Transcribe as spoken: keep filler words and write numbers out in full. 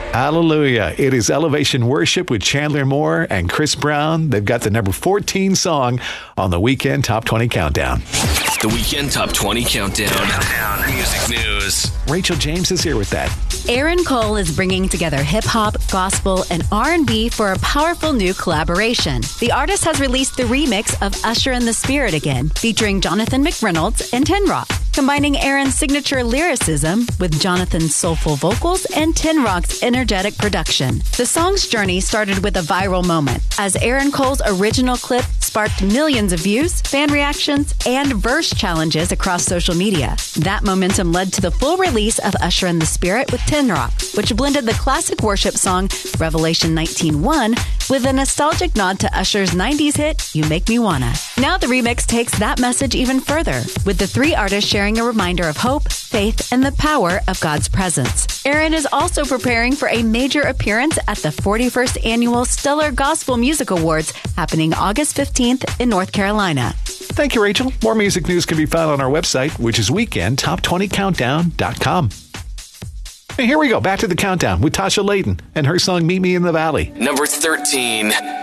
Hallelujah. It is Elevation Worship with Chandler Moore and Chris Brown. They've got the number fourteen song on the Weekend Top twenty Countdown. The Weekend Top twenty Countdown. Countdown. Music news. Rachel James is here with that. Aaron Cole is bringing together hip-hop, gospel, and R and B for a powerful new collaboration. The artist has released the remix of Usher and the Spirit Again, featuring Jonathan McReynolds and Tin Rock, combining Aaron's signature lyricism with Jonathan's soulful vocals and Tin Rock's energetic production. The song's journey started with a viral moment, as Aaron Cole's original clip sparked millions of views, fan reactions, and verse challenges across social media. That momentum led to the full release of Usher and the Spirit with Tin Rock, which blended the classic worship song Revelation nineteen one with a nostalgic nod to Usher's nineties hit, You Make Me Wanna. Now the remix takes that message even further, with the three artists sharing a reminder of hope, faith, and the power of God's presence. Aaron is also preparing for a major appearance at the forty-first Annual Stellar Gospel Music Awards happening August fifteenth in North Carolina. Thank you, Rachel. More music news can be found on our website, which is weekend top twenty countdown dot com. And here we go, back to the countdown with Tasha Layton and her song Meet Me in the Valley. Number thirteen.